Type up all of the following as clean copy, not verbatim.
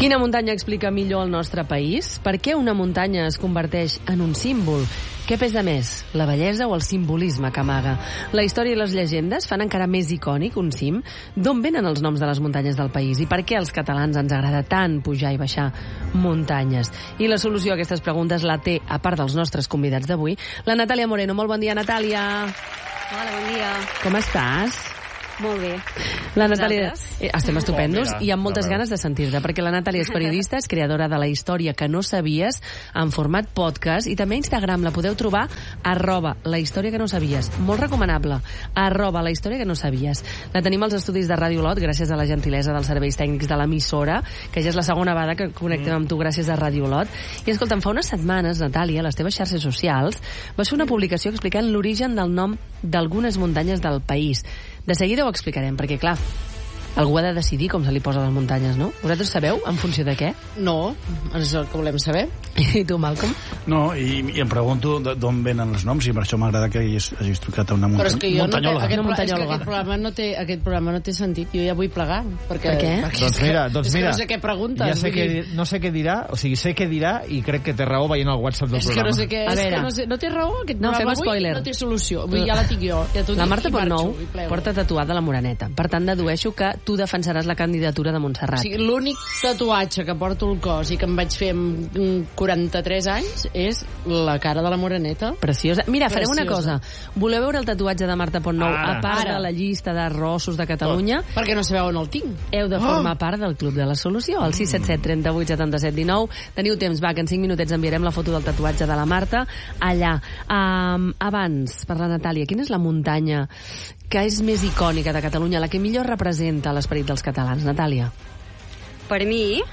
Quina muntanya explica millor el nostre país? Per què una muntanya es converteix en un símbol? Què pesa més, la bellesa o el simbolisme que amaga? La història i les llegendes fan encara més icònic un cim? D'on venen els noms de les muntanyes del país? I per què als catalans ens agrada tant pujar i baixar muntanyes? I la solució a aquestes preguntes la té, a part dels nostres convidats d'avui, la Natàlia Moreno. Molt bon dia, Natàlia. Hola, bon dia. Com estàs? Molt bé. La Natàlia... Estem estupendos i amb moltes ganes de sentir-te, perquè la Natàlia és periodista, és creadora de La història que no sabies, en format podcast, i també a Instagram la podeu trobar @La història que no sabies. Molt recomanable. @La història que no sabies. La tenim als estudis de Ràdio Olot, gràcies a la gentilesa dels serveis tècnics de l'emissora, que ja és la segona vegada que connectem amb tu gràcies a Ràdio Olot. I escolta'm, fa unes setmanes, Natàlia, a les teves xarxes socials, vas fer una publicació explicant l'origen del nom d'algunes muntanyes del país. De seguida ho explicarem, perquè, clar, algú ha de decidir com se li posa a les muntanyes, no? Vosaltres sabeu en funció de què? No, és el que volem saber. I tu, Malcolm? No, i em pregunto d'on venen els noms, i per això m'agrada que hagis trucat a una Però és que jo muntanyòloga. Aquest programa no té sentit. Jo ja vull plegar. Per què? Doncs mira, no sé què preguntes. Ja sé no sé què dirà, o sigui, sé què dirà i crec que té raó veient el WhatsApp del programa. És que no sé què, és que no té raó. Aquest no, programa fem spoiler. No té solució. Ja la tinc jo. La Marta Portnou porta tatuada la Moreneta. Per tant, dedueixo que tu defensaràs la candidatura de Montserrat. O sigui, l'únic tatuatge que porto al cos i que em vaig fer amb 43 anys és la cara de la Moreneta. Preciosa. Mira, farem una cosa. Voleu veure el tatuatge de Marta Portnou a part de la llista de rossos de Catalunya? Perquè no sabeu on el tinc. Heu de formar part del Club de la Solució, al 677 38 77 19. Teniu temps, va, que en 5 minutets enviarem la foto del tatuatge de la Marta allà. Abans, per la Natàlia, quina és la muntanya que és més icònica de Catalunya, la que millor representa l'esperit dels catalans, Natàlia? Per mi,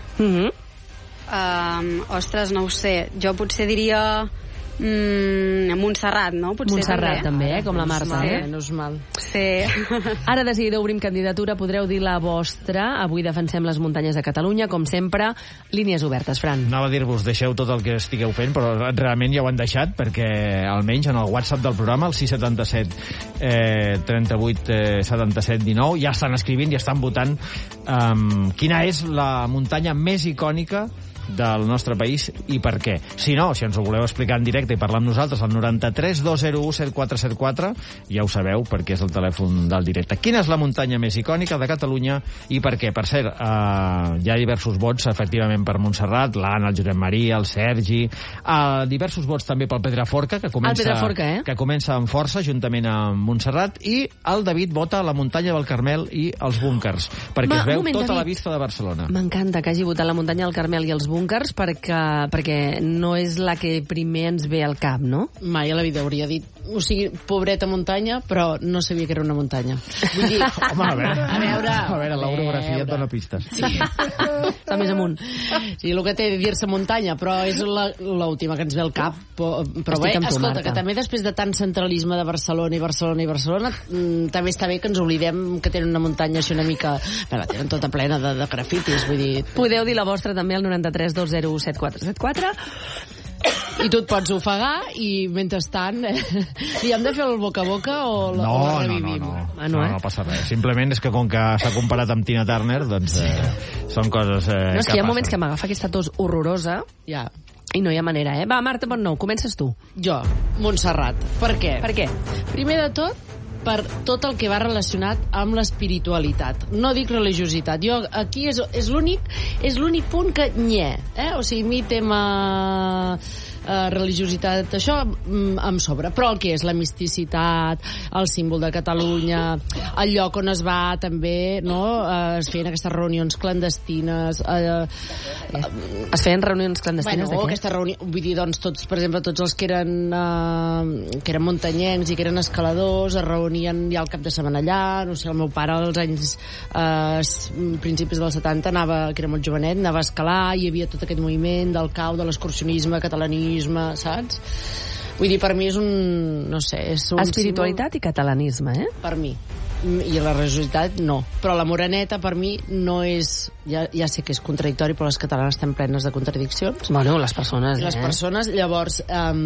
ostres, no ho sé, jo potser diria Montserrat, no? Potser Montserrat també, com la Marta, Menys mal. Sí. Ara de seguida obrim candidatura, podreu dir la vostra. Avui defensem les muntanyes de Catalunya, com sempre, línies obertes, Fran. Anava a dir-vos, deixeu tot el que estigueu fent, però realment ja ho han deixat, perquè almenys en el WhatsApp del programa, el 677 38 77 19, ja estan escrivint i estan votant quina és la muntanya més icònica del nostre país i per què. Si no, si ens ho voleu explicar en directe i parlar amb nosaltres, al 93 201 7474, ja ho sabeu, perquè és el telèfon del directe. Quina és la muntanya més icònica de Catalunya i per què? Per cert, hi ha diversos vots, efectivament, per Montserrat, l'Anna, el Josep Maria, el Sergi, diversos vots també pel Pedraforca, que comença amb força, juntament amb Montserrat, i el David vota la muntanya del Carmel i els búnkers, perquè es veu tota la vista de Barcelona. M'encanta que hagi votat la muntanya del Carmel i els búnkers, perquè no és la que primer ens ve al cap, no? Mai a la vida hauria dit, o sigui, pobreta muntanya, però no sabia que era una muntanya. Vull dir, home, a veure, l'orografia et dona pistes. Sí. Està més amunt. Sí, el que té de dir-se muntanya, però és l'última que ens ve al cap. Però bé, escolta, que també després de tant centralisme de Barcelona, també està bé que ens oblidem que tenen una muntanya així una mica... Bé, la tenen tota plena de grafitis, vull dir... Podeu dir la vostra també al 93 201 7474. I tu et pots ofegar i mentrestant i hem de fer el boca a boca o la revivim? No passa res. Simplement és que com que s'ha comparat amb Tina Turner, doncs són coses no, és que hi ha moments que m'agafa aquesta tos horrorosa ja. I no hi ha manera, Va, Marta Portnou, comences tu. Jo, Montserrat. Per què? Per què? Primer de tot, per tot el que va relacionat amb l'espiritualitat. No dic religiositat. Jo aquí és l'únic punt que o sigui, mi tema religiositat, això em sobra, però el que és la misticitat, el símbol de Catalunya, el lloc on es va també, no? Es feien aquestes reunions clandestines. Es feien reunions clandestines de què? Aquesta reunió, vull dir, doncs, per exemple, tots els que eren muntanyencs i que eren escaladors es reunien ja al cap de setmana allà. No sé, el meu pare als anys principis dels 70 que era molt jovenet, anava a escalar, hi havia tot aquest moviment del cau, de l'excursionisme, catalanisme, saps? Vull dir, per mi és no sé... És un espiritualitat i catalanisme, Per mi. I la religiositat, no. Però la Moreneta, per mi, no és... Ja sé que és contradictori, però les catalanes estem plenes de contradiccions. Bueno, les persones, Les persones, llavors,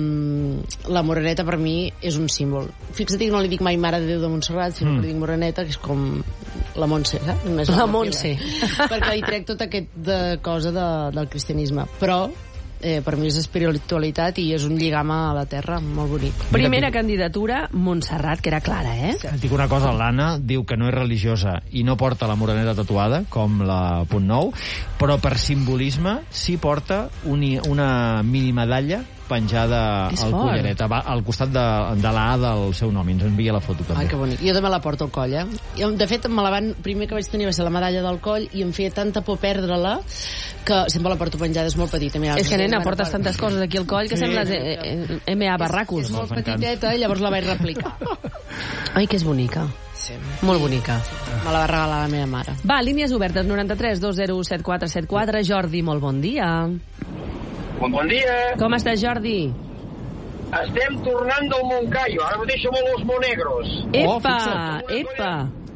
la Moreneta, per mi, és un símbol. Fixa't que no li dic mai Mare de Déu de Montserrat, sinó que li dic Moreneta, que és com... la Montse, saps? Només La Montse. Perquè li trec tota aquesta cosa del cristianisme. Però per mi és espiritualitat i és un lligam a la terra molt bonic. Primera candidatura, Montserrat, que era clara, eh? Et dic una cosa, l'Anna diu que no és religiosa i no porta la moreneta tatuada, com la Punt Nou, però per simbolisme sí porta una mini medalla penjada al collaret, al costat de la A del seu nom, i ens envia la foto també. Ai, que bonic. Jo també la porto al coll, eh? De fet, primer que vaig tenir va ser la medalla del coll i em feia tanta por perdre-la que sempre la porto penjada, és molt petita. Mira, és que, nena, portes tantes coses aquí al coll que sembles M.A. Barracus. És molt petiteta, llavors la vaig replicar. Ai, que és bonica. Sí. Molt bonica. Me la va regalar la meva mare. Va, línies obertes, 93 201 7474. Jordi, molt bon dia. Bon dia. Com estàs, Jordi? Estem tornant del Moncayo. Ara mateix som a Los Monegros. Epa, epa.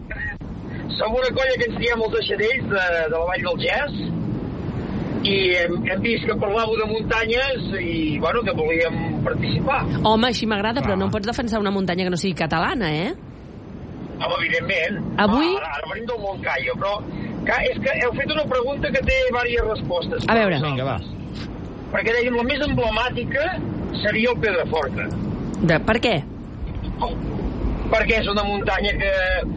Som una colla que ens diem els deixadells de la Vall del Gès i hem vist que parlàveu de muntanyes i, bueno, que volíem participar. Home, així m'agrada, però no pots defensar una muntanya que no sigui catalana, eh? Home, evidentment. Avui... Ara venim del Moncayo, però és que heu fet una pregunta que té diverses respostes. A veure. Vinga, va. Perquè dèiem, la més emblemàtica seria el Pedraforca. Per què? Perquè és una muntanya que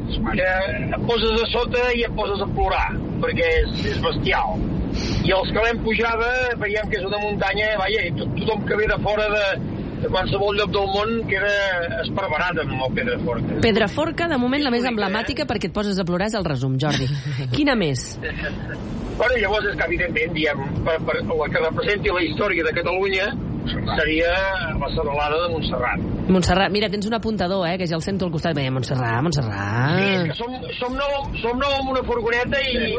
et poses a sota i et poses a plorar, perquè és bestial. I els que l'hem pujada veiem que és una muntanya, vaja, i tothom que ve de fora de qualsevol lloc del món queda esparverat amb el Pedraforca. Pedraforca, de moment, la més emblemàtica perquè et poses a plorar és el resum, Jordi. Quina més? Bueno, llavors és que, evidentment, diem, per la que representi la història de Catalunya seria la serralada de Montserrat. Montserrat, mira, tens un apuntador, que ja el sento al costat. Veia, Montserrat. Sí, és que som nou amb una furgoneta i...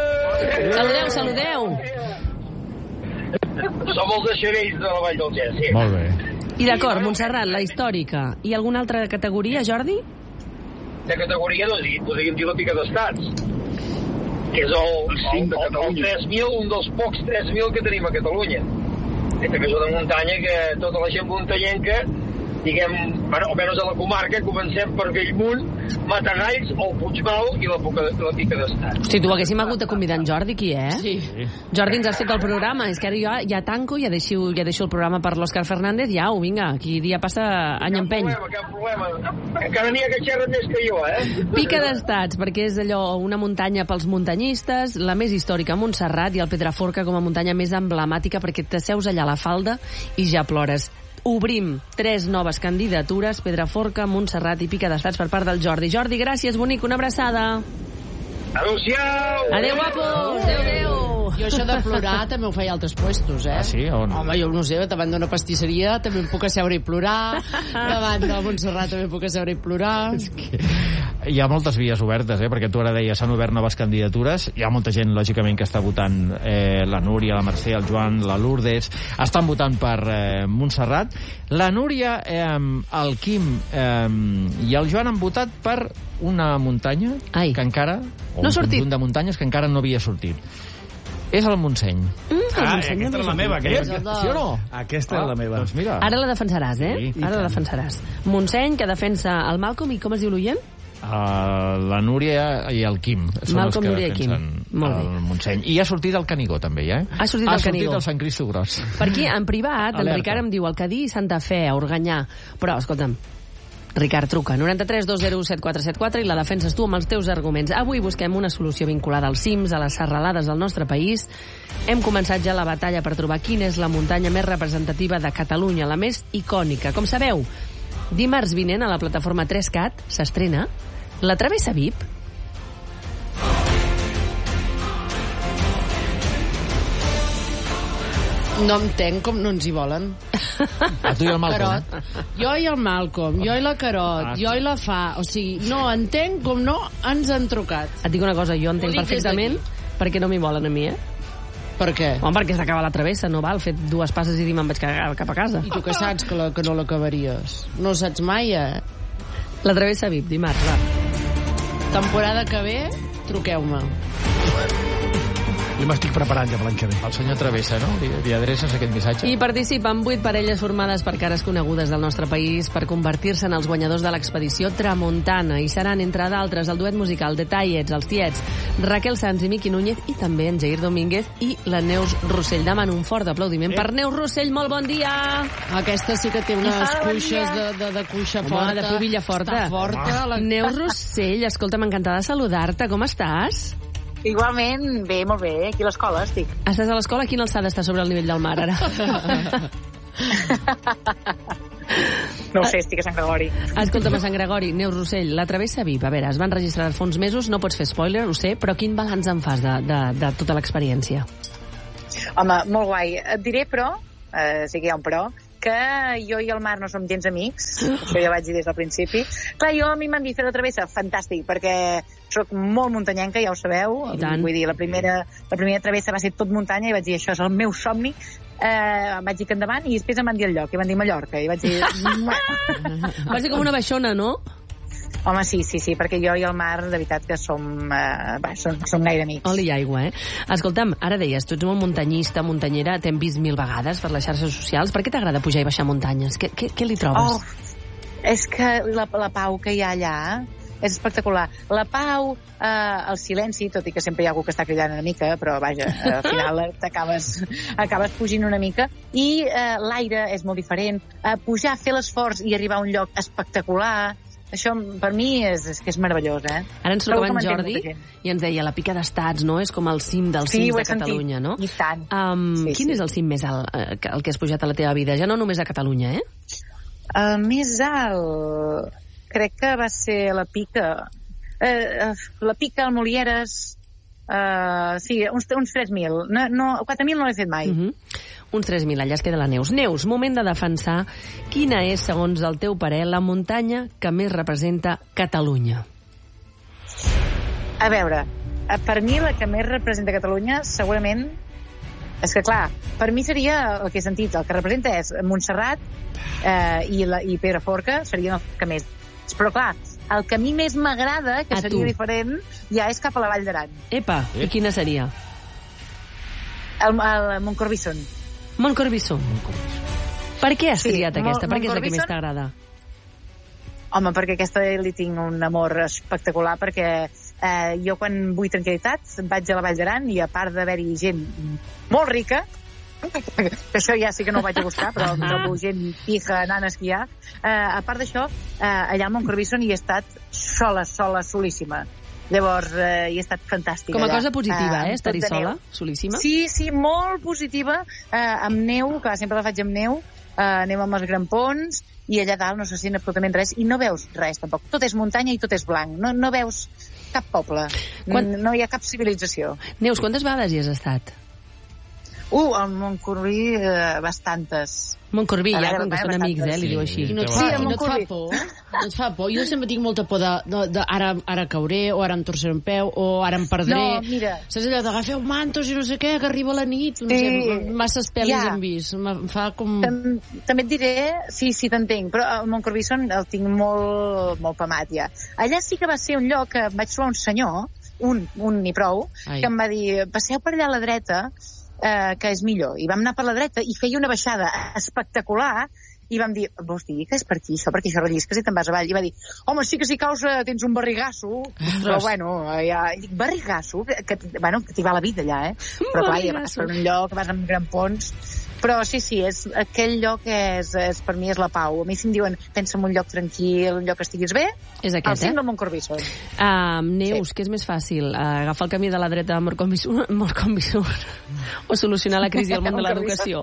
Saludeu. Som els deixadells de la Vall del Gès, sí. Molt bé. I d'acord, Montserrat, la històrica. I alguna altra categoria, Jordi? De categoria, doncs, podríem dir la Pica d'Estats, que és el 3.000, un dels pocs 3.000 que tenim a Catalunya. Aquesta que és una muntanya que tota la gent muntanyenca, diguem, bueno, almenys a la comarca, comencem per Bellmunt, Matagalls, el Puigmal i la Pica d'Estats. Si tu haguéssim hagut de convidar en Jordi, qui és? Sí. Jordi, ens has fet el programa. És que ara jo ja tanco, ja deixo el programa per l'Òscar Fernández, ja, vinga, aquí dia passa any empeny. Cap problema. Encara n'hi ha que xerren més que jo, Pica d'Estats, perquè és allò, una muntanya pels muntanyistes, la més històrica, Montserrat, i el Pedraforca com a muntanya més emblemàtica, perquè t'asseus allà a la falda i ja plores. Obrim 3 noves candidatures, Pedraforca, Montserrat i Pica d'Estats per part del Jordi. Jordi, gràcies, bonic, una abraçada. Adéu-siau! Adéu, guapos! Adéu. Jo això de plorar també ho feia a altres puestos, Ah, sí? On? Home, jo no sé, davant d'una pastisseria també em puc asseure i plorar, davant de Montserrat també em puc asseure i plorar. Hi ha moltes vies obertes, perquè tu ara deies s'han obert noves candidatures, hi ha molta gent lògicament que està votant, la Núria, la Mercè, el Joan, la Lourdes, estan votant per Montserrat. La Núria, el Quim i el Joan han votat per una muntanya que encara, o un conjunt de muntanyes que encara no havia sortit. És el Montseny. Aquesta és la meva, aquesta. Sí o no? Aquesta és la meva. Doncs mira. Ara la defensaràs, Sí, Ara la defensaràs. Montseny, que defensa el Malcolm, i com es diu l'oient? La Núria i el Quim són Malcolm, els que Núria i Quim. defensen Molt bé. el Montseny. I ha sortit el Canigó també, Ha sortit el Canigó. el Sant Cristo Gros. Per aquí, en privat, el Alerta. Ricard em diu el Cadí i Santa Fe, a Organyà. Però, escolta'm, Ricard, truca 93 201 7474 i la defenses tu amb els teus arguments. Avui busquem una solució vinculada als cims, a les serralades del nostre país. Hem començat ja la batalla per trobar quina és la muntanya més representativa de Catalunya, la més icònica. Com sabeu, dimarts vinent a la plataforma 3CAT s'estrena La Travessa VIP. No entenc com no ens hi volen. A tu i el Malcolm. Carot. Jo i el Malcolm, jo i la Carot, jo i la Fa. O sigui, no entenc com no ens han trucat. Et dic una cosa, jo entenc Ho dic des perfectament perquè no m'hi volen a mi, Per què? Home, perquè s'acaba la travessa, no val? Fet 2 passes i me'n vaig cap a casa. I tu que saps que no l'acabaries? No ho saps mai, La Travessa VIP, dimarts, va. Temporada que ve, truqueu-me. Jo m'estic preparant ja per l'any que ve. El senyor Travessa, no? Li adreces aquest missatge? I participen 8 parelles formades per cares conegudes del nostre país per convertir-se en els guanyadors de l'expedició Tramuntana. I seran, entre d'altres, el duet musical de Tallets, els Tiets, Raquel Sanz i Miqui Núñez, i també en Jair Domínguez i la Neus Rossell. Demano un fort aplaudiment per Neus Rossell. Molt bon dia! Aquesta sí que té unes cuixes de cuixa forta. De pubilla forta. Està forta. Neus Rossell, escolta, m'encantada saludar-te. Com estàs? Igualment, bé, molt bé. Aquí a l'escola estic. Estàs a l'escola? Quina alçada està sobre el nivell del mar, ara? No ho sé, estic a Sant Gregori. Escolta'm, a Sant Gregori, Neus Rossell, la Travessa VIP, a veure, es van registrar fa uns mesos, no pots fer spoiler, ho sé, però quin balanç en fas de tota l'experiència? Home, molt guai. Et diré, però, sí que hi ha un però, que jo i el mar no som gens amics, això ja vaig dir des del principi. Clar, a mi m'han dit fer la travessa, fantàstic, perquè soc molt muntanyenca, ja ho sabeu. Vull dir, la primera travessa va ser tot muntanya i vaig dir, això és el meu somni. Vaig dir que endavant i després em van dir el lloc, i van dir Mallorca, i vaig dir... Va ser com una baixona, no? Home, sí, perquè jo i el mar, de veritat que som gaire amics. Oli i aigua, eh? Escolta'm, ara deies, tu ets molt muntanyista, muntanyera, t'hem vist 1000 vegades per les xarxes socials. Per què t'agrada pujar i baixar muntanyes? Què li trobes? És que la pau que hi ha allà és espectacular. La pau, el silenci, tot i que sempre hi ha algú que està cridant una mica, però vaja, al final acabes fugint una mica, i l'aire és molt diferent. Pujar, fer l'esforç i arribar a un lloc espectacular, això per mi és que és meravellós, eh? Ara ens trobem en Jordi i ens deia la Pica d'Estats, no? És com el cim dels cims de Catalunya, no? I tant. Quin és el cim més alt el que has pujat a la teva vida? Ja no només a Catalunya, eh? El més alt crec que va ser la Pica. La Pica, el Molieres... sí, uns 3.000. 4.000 no l'he fet mai. Uns 3.000, allà es queda la Neus. Neus, moment de defensar quina és, segons el teu parer, la muntanya que més representa Catalunya. A veure, per mi la que més representa Catalunya segurament és que, clar, per mi seria el que he sentit, el que representa és Montserrat i Pedraforca serien els que més. Però, clar, el que a mi més m'agrada, que seria diferent, ja és cap a la Vall d'Aran. Epa, i quina seria? El Montcorbisson. Montcorbisson. Per què has triat aquesta? Per què és la que més t'agrada? Home, perquè aquesta li tinc un amor espectacular, perquè jo quan vull tranquil·litat vaig a la Vall d'Aran i a part d'haver-hi gent molt rica, que això ja sí que no ho vaig a buscar, però em trobo gent pija anant a esquiar, a part d'això, allà al Montcorbisson hi he estat solíssima. Llavors, hi he estat fantàstica. Com a cosa positiva, estar-hi sola, solíssima? Sí, molt positiva, amb neu, que sempre la faig amb neu, anem amb els grampons, i allà dalt no se sent absolutament res, i no veus res, tampoc. Tot és muntanya i tot és blanc. No veus cap poble. No hi ha cap civilització. Neus, quantes vegades hi has estat? Al Montcorbí, bastantes. Montcorbí, ja, com que són amics, li diu així. I no et fa por? No et fa por? Jo sempre tinc molta por de ara cauré, o ara em torceré un peu, o ara em perdré. No, mira. Saps allò d'agafeu mantos i no sé què, que arriba la nit, no sé, masses pel·lis hem vist. Em fa com... També et diré, sí, t'entenc, però el Montcorbisson el tinc molt pamat, ja. Allà sí que va ser un lloc que vaig trobar un senyor, un ni prou, que em va dir, passeu per allà a la dreta, que és millor. I vam anar per la dreta i feia una baixada espectacular i vam dir, vols dir que és per aquí això, perquè això rellisques i te'n vas avall. I va dir, home, sí que si caus tens un barrigasso, però bueno, ja... Barrigasso? Que t'hi va la vida allà, eh? Però clar, ja vas per un lloc, vas amb grampons... Però sí, aquell lloc per mi és la pau. A mi si em diuen, pensa en un lloc tranquil, un lloc que estiguis bé, és aquest, al cim del Montcorbisson. Neus, què és més fàcil? Agafar el camí de la dreta a Montcorbisson o solucionar la crisi al món de l'educació?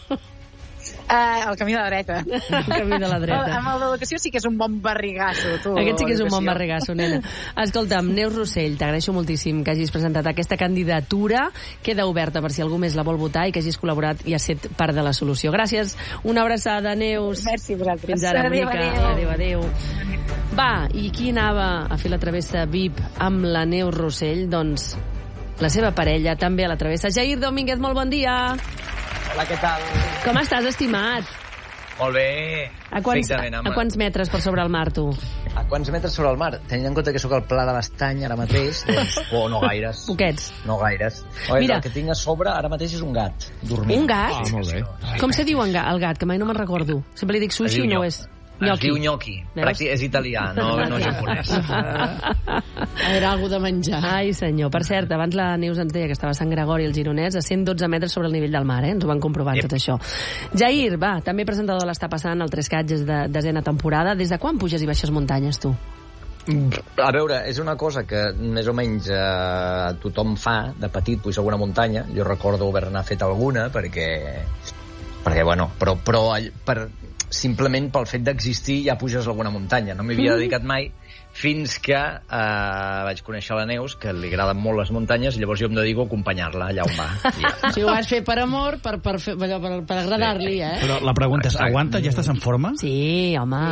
El camí de la dreta. El camí de la dreta. Amb el d'educació sí que és un bon barrigasso, tu. Aquest sí que és un bon barrigasso, nena. Escolta'm, Neus Rossell, t'agraeixo moltíssim que hagis presentat aquesta candidatura. Queda oberta per si algú més la vol votar i que hagis col·laborat i has set part de la solució. Gràcies. Una abraçada, Neus. Merci, vosaltres. Fins ara, bonica. Adéu. Va, i qui anava a fer la travessa VIP amb la Neus Rossell? Doncs la seva parella també a la travessa. Jair Domínguez, molt bon dia. Hola, què tal? Com estàs, estimat? Molt bé. A quants metres per sobre el mar, tu? A quants metres sobre el mar? Tenint en compte que sóc al Pla de l'Estany ara mateix, doncs, no gaires. Poquets. No gaires. Mira, el que tinc a sobre ara mateix és un gat, dormint. Un gat? Ah, molt bé. Com se diu el gat? Que mai no me'n recordo. Sempre li dic sushi i no és... Es diu gnocchi. És italià, no japonès. Era algú de menjar. Ai, senyor. Per cert, abans la Neus ens deia que estava a Sant Gregori, el Gironès, a 112 metres sobre el nivell del mar, ens ho van comprovar tot això. Jair, va, també presentador de l'Està Passant, el 3CAT és de desena temporada. Des de quan puges i baixes muntanyes, tu? A veure, és una cosa que més o menys tothom fa de petit, puja alguna muntanya. Jo recordo haver-ne fet alguna perquè bueno, però simplement pel fet d'existir ja puges alguna muntanya. No m'hi havia dedicat mai fins que vaig conèixer la Neus, que li agraden molt les muntanyes, i llavors jo em dedico a acompanyar-la allà on va. Si ho vas fer per amor, per agradar-li, eh? Però la pregunta és, aguanta? Ja estàs en forma? Sí, home.